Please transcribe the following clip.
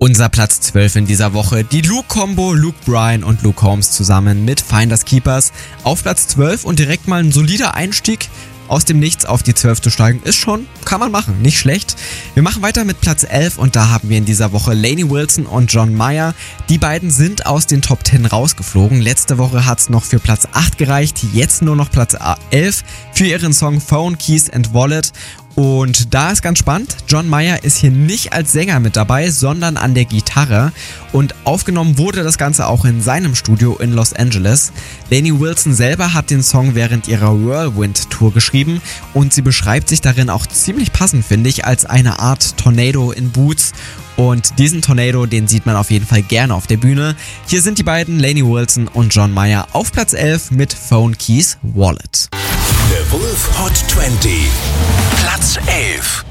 Unser Platz 12 in dieser Woche, die Luke-Kombo, Luke Bryan und Luke Combs zusammen mit Finders Keepers auf Platz 12 und direkt mal ein solider Einstieg. Aus dem Nichts auf die 12 zu steigen, ist schon, kann man machen, nicht schlecht. Wir machen weiter mit Platz 11 und da haben wir in dieser Woche Lainey Wilson und John Mayer. Die beiden sind aus den Top 10 rausgeflogen. Letzte Woche hat's noch für Platz 8 gereicht, jetzt nur noch Platz 11 für ihren Song Phone, Keys and Wallet. Und da ist ganz spannend, John Mayer ist hier nicht als Sänger mit dabei, sondern an der Gitarre. Und aufgenommen wurde das Ganze auch in seinem Studio in Los Angeles. Lainey Wilson selber hat den Song während ihrer Whirlwind-Tour geschrieben und sie beschreibt sich darin auch ziemlich passend, finde ich, als eine Art Tornado in Boots. Und diesen Tornado, den sieht man auf jeden Fall gerne auf der Bühne. Hier sind die beiden, Lainey Wilson und John Mayer, auf Platz 11 mit Phone, Keys, Wallet. The Wolf Hot 20, Platz 11.